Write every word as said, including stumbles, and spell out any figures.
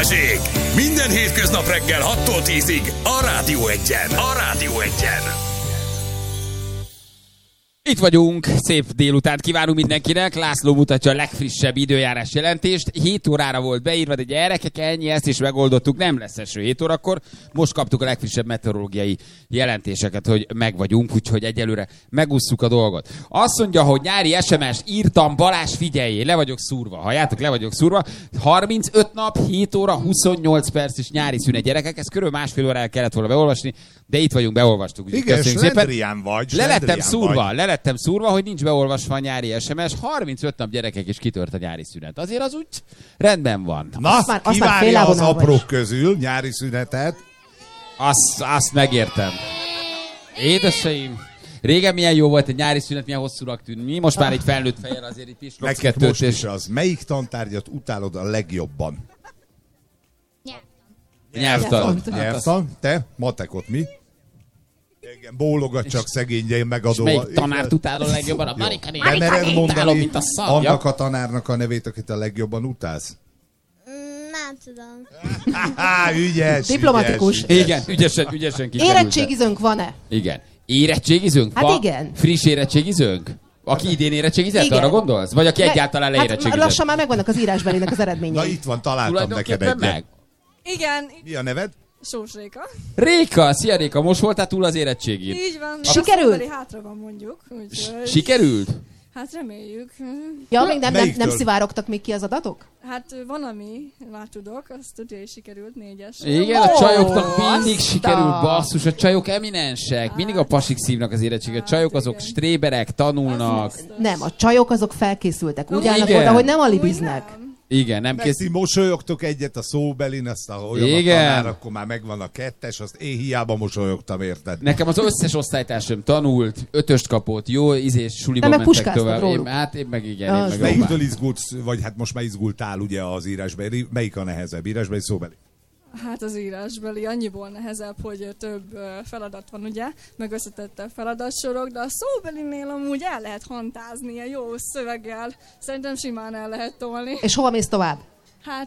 Balázsék! Minden hétköznap reggel hattól tízig a Rádió Egyen. A Rádió Egyen. Itt vagyunk, szép délutánt kívánunk mindenkinek. László mutatja a legfrissebb időjárás jelentést. hét órára volt beírva, de gyerekek, ennyi, ezt is megoldottuk. Nem lesz eső hét órakor. Most kaptuk a legfrissebb meteorológiai jelentéseket, hogy meg vagyunk, úgyhogy egyelőre megússzuk a dolgot. Azt mondja, hogy nyári es em es-t írtam, Balázs, figyelj, le vagyok szúrva. Halljátok, le vagyok szúrva. harmincöt nap, hét óra, huszonnyolc perc és nyári szünet, gyerekek. Ez körülbelül másfél órára kellett volna beolvasni, de itt vagyunk, beolvastuk. Igen, slendrián vagy. Le lettem szúrva, le lettem szúrva, hogy nincs beolvasva a nyári es em es. harmincöt nap, gyerekek, és kitört a nyári szünet. Azért az úgy rendben van. Na, azt már, azt kivárja az aprók közül nyári szünetet? Azt, azt megértem. Édeseim, régen milyen jó volt egy nyári szünet, milyen hosszúnak tűnt. Mi most már egy felnőtt fejjel azért itt is. Neked most is az. Melyik tantárgyat utálod a legjobban? Nyelvtan. Nyelvtan. Te? Matekot mi? Igen, bólogat csak szegénye megadó. És melyik tanárt utálod a legjobban? A Marika néni. Nem mered mondani mint a szar. annak a tanárnak a nevét, akit a legjobban utálsz? Nem tudom. Há, ügyes, diplomatikus. Ügyes, igen, ügyesen, ügyesen kikerült. Érettségizőnk van-e? Igen. Érettségizőnk? Hát Va? igen. Friss érettségizőnk? Aki idén érettségizett, igen. arra gondolsz? Vagy aki egyáltalán leérettségizett? Hát lassan már megvannak az írásbelinek az eredményei. Na itt van, találtam neked egyet. Meg? Igen. Mi a neved? Sós Réka. Réka, szia Réka, most voltál túl az érettségén? Így van. Sikerült? Hátra van mondjuk. Úgyhogy... Sikerült? Hát reméljük. Ja, még nem, nem, nem szivárogtak még ki az adatok? Hát van, ami már tudok, azt tudja, hogy sikerült négyes. Igen, a csajoknak mindig sikerült, basszus, a csajok eminensek, mindig a pasik szívnak az érettséget. A csajok azok stréberek, tanulnak. Nem, a csajok azok felkészültek, úgy állnak igen. oda, hogy nem alibiznek. Igen, nem kész. Ti mosolyogtok egyet a szóbelin, azt a olyan a tanár, akkor már megvan a kettes, azt én hiába mosolyogtam, érted? Nekem az összes osztálytársam tanult, ötöst kapott, jó ízés, suliban mentek tovább. Én, hát én meg igen, én meg melyiktől izgultsz, vagy hát most már izgultál ugye az írásbeli, melyik a nehezebb, írásbeli, szóbeli? Hát az írásbeli annyiból nehezebb, hogy több feladat van, ugye, meg összetettebb feladatsorok, de a szóbelinél amúgy el lehet hantázni ilyen jó szöveggel. Szerintem simán el lehet tolni. És hova mész tovább?